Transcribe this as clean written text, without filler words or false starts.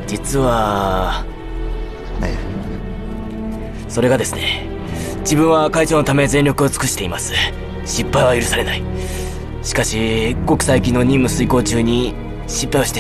実は、それがですね、自分は会長のため全力を尽くしています。失敗は許されない。しかし、ごく最近の任務遂行中に失敗をして